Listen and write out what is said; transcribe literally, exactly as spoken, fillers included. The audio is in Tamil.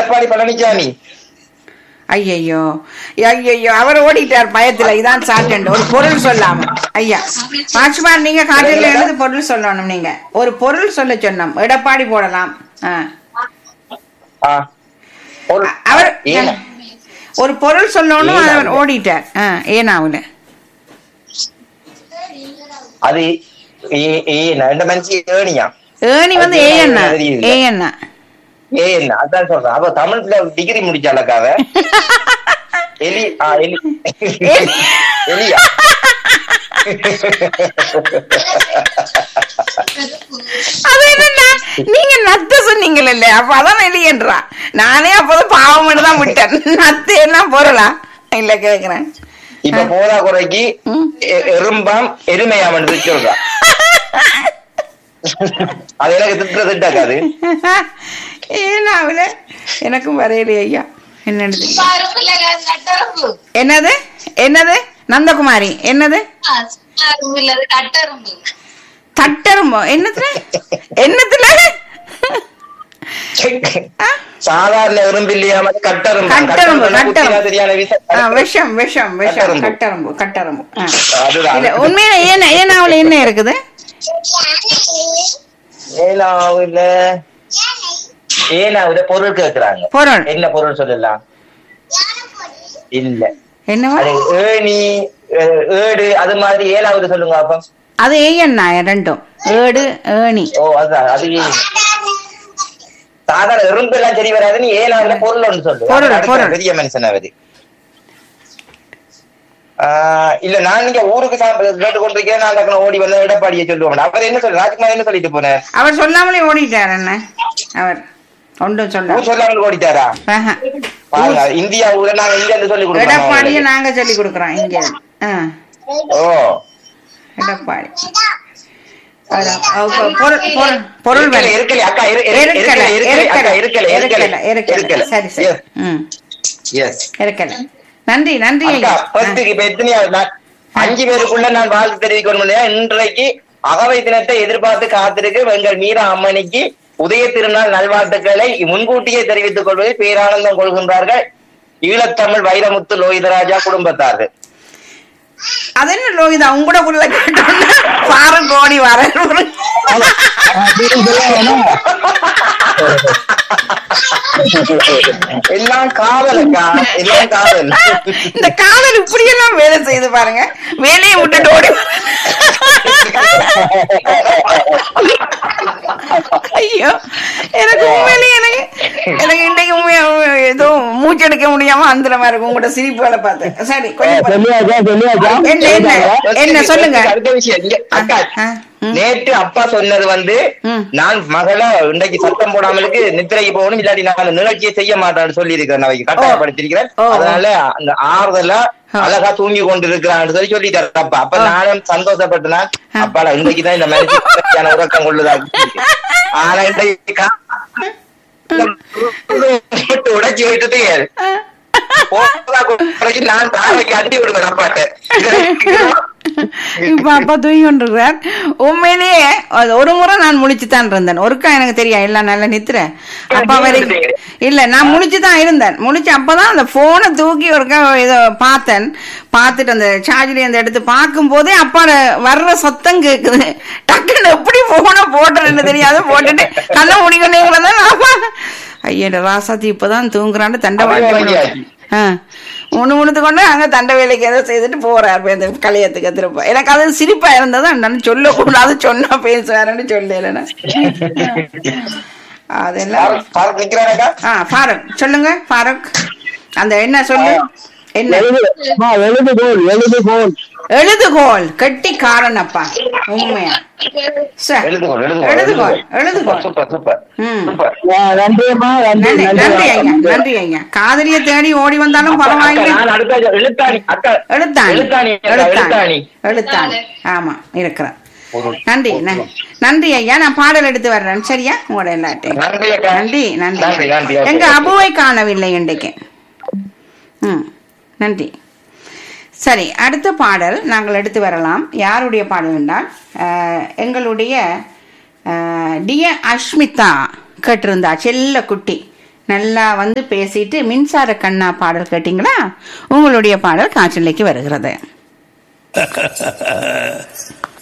எடப்பாடி பழனிசாமி. ஐயையோ ஐயையோ அவர் ஓடிட்டார் பயத்துல. இதான் சாட்டண்ட். ஒரு பொருள் சொல்லாம ஐயா மாச்சுமார் நீங்க காட்டில எழுது பொருள் சொல்லணும். நீங்க ஒரு பொருள் சொல்ல சொன்னோம். எடப்பாடி போடலாம். அவர் ஒரு பொருள் சொல்லணும். அவர் ஓடிட்டார். ஏனாவுல அது ஏணி வந்து ஏ என்ன ஏ என்ன ஏ என்ன அதான் சொல்றேன். அவ தமிழ்ல டிகிரி முடிச்சாலக்காவ எலி எலி எலியா அது என்னன்னா நீங்க நத்த சொன்னீங்கல்ல, அப்ப அதான் எலியன்றா. நானே அப்போதான் பாவம் தான் விட்டேன். நத்து என்ன பொருளா இல்ல கேக்குறேன். இப்ப போதா குறைக்கு எறும்பாம் எருமையாம் சொல்றா. அது எனக்கு திட்ட திட்டாக்காது. ஏனாவில எனக்கும் வரையலையே ஐயா. என்னது என்னது என்னது நந்தகுமாரி என்னது தட்டரும்போ என்னத்துல என்னத்துல சாதாரண எறும்பு இல்லையா கட்டரும்பு. கட்டரும்பு கட்டரும்பு விஷம் விஷம் விஷம் கட்டரும்பு கட்டரும்பு. உண்மையில ஏன ஏனாவுல என்ன இருக்குது? ஏனாவுல ஏனாவுல பொருள் கேக்குறாங்க. பொருள் என்ன பொருள் சொல்லலாம்? இல்ல என்னவா ஏணி ஏடு அது மாதிரி ஏனாவுல சொல்லுங்க அப்ப. அது ஏன்னா ரெண்டும் ஏடு ஏணி. ஓ அதான் அது சாதாரண எறும்பு எல்லாம் சரி வராதுன்னு ஏனாவுல பொருள் ஒன்று சொல்லு. பெரிய மனுஷன் அவரு. இல்ல நான் நீங்க ஊருக்கு கேட்டு கொண்டிருக்கேன். நான் ஓடி வந்த எடப்பாடியை சொல்லுவோம். அவர் என்ன சொல்ற ராஜ்குமார் என்ன சொல்லிட்டு போனார்? அவர் சொல்லாமலே ஓடிட்டார். என்ன அவர் ஒன்றும் சொல்ல சொல்லாமல் ஓடிட்டாரா? இந்தியா ஊர்ல நாங்க இங்க இருந்து சொல்லி கொடுக்கிறோம். எடப்பாடியை நாங்க சொல்லி கொடுக்குறோம் இங்க. ஓ எடப்பாடி பொருள் இருக்கல அக்கா இருக்கல இருக்கல இருக்கல இருக்கல சரி சரி இருக்கல. நன்றி நன்றி. அஞ்சு பேருக்குள்ள நான் வாழ்த்து தெரிவிக்கணும். இன்றைக்கு அகவை தினத்தை எதிர்பார்த்து காத்திருக்கு எங்கள் மீரா அம்மணிக்கு உதய திருநாள் நல்வாழ்த்துக்களை முன்கூட்டியே தெரிவித்துக் கொள்வதில் பேரானந்தம் கொள்கின்றார்கள் ஈழத்தமிழ் வைரமுத்து லோகிதராஜா குடும்பத்தார்கள். அது என்ன லோகிதா உங்களோட உள்ள கேட்டோம்னா பாரு கோடி வர எல்லாம் காதலுக்கா எல்லாம் காதல். இந்த காதல் இப்படி எல்லாம் வேலை செய்து பாருங்க. வேலையை விட்டுட்டு ஓடி ஐயோ எனக்கு உண்மையிலேயே எனக்கு எனக்கு இன்றைக்கு உண்மையா ஏதோ மூச்செடுக்க முடியாம அந்த மாதிரி இருக்கும் உங்களோட சிரிப்புகளை பார்த்து. சரி என்ன சொல்லுங்க. நேற்று அப்பா சொன்னது வந்து நான் மகளை இன்றைக்கு சத்தம் போடாமலுக்கு நித்திரைக்கு போகணும் இல்லாட்டி நான் நிகழ்ச்சியை செய்ய மாட்டேன்னு சொல்லி இருக்கிறேன். அவைக்கு கட்டாயப்படுத்திருக்கிறேன். அதனால அந்த ஆறுதலா அழகா தூங்கி கொண்டு இருக்கிறான்னு சொல்லி சொல்லிட்டாரு அப்பா. அப்ப நானும் சந்தோஷப்பட்டனா அப்பாடா இன்றைக்குதான் இந்த மாதிரி உறக்கம் கொள்ளுதா. ஆனா இன்றைக்கு உடைச்சி விட்டுட்டு நான் தாவைக்கு அடி விடுவேன் அப்பாட்ட. இப்ப அப்பா தூங்கி கொண்டிருக்கிறார். உண்மையிலேயே ஒரு முறை நான் முழிச்சுதான் இருந்தேன். ஒருக்கா எனக்கு தெரியும் எல்லாம் நல்ல நித்திர அப்பா வரைக்கும் இல்ல நான் முழிச்சுதான் இருந்தேன். முழிச்சு அப்பதான் அந்த போனை தூக்கி ஒருக்கா ஏதோ பார்த்தேன். பார்த்துட்டு அந்த சார்ஜ்ல அந்த எடுத்து பார்க்கும் போதே அப்பாட வர்ற சத்தம் கேக்குது. டக்குன்னு எப்படி போனை போட்டுறேன்னு தெரியாது. போட்டுட்டு கண்ண முடிக்கணும். ஐயோ ராசாத்தி இப்பதான் தூங்குறான்னு தண்டை வாழ்க்கை ஒண்ணு முணுத்து கொண்டு அங்க தண்டை வேலைக்கு ஏதோ செய்துட்டு போறாரு இந்த கலையத்துக்கு திருப்ப. எனக்கு அது சிரிப்பா இருந்தது. அண்ணன் சொல்லக்கூடாது சொன்னா பேசுவாருன்னு சொல்லல. அதெல்லாம் ஃபாரூக் சொல்லுங்க. ஃபாரூக் அந்த என்ன சொல்லு என்ன எழுதுகோல் கட்டி காரணப்பா உண்மையா எழுதுகோல் எழுதுகோல் நன்றி ஐயா நன்றி ஐயா. காதலியை தேடி ஓடி வந்தாலும் பரவாயில்லை. எழுத்தாணி எழுத்தாணி எழுத்தாணி ஆமா இருக்கிறேன். நன்றி நன்றி ஐயா. நான் பாடல் எடுத்து வர்றேன் சரியா உங்களோட எல்லாத்தையும். நன்றி நன்றி. எங்க அபுவை காணவில்லை இன்றைக்கு. ம் நன்றி. சரி அடுத்த பாடல் நாங்கள் எடுத்து வரலாம். யாருடைய பாடல் என்றால் எங்களுடைய டிய அஷ்மிதா கேட்டிருந்தா செல்ல குட்டி நல்லா வந்து பேசிட்டு மின்சார கண்ணா பாடல் கேட்டீங்களா? உங்களுடைய பாடல் காற்றலைக்கு வருகிறது.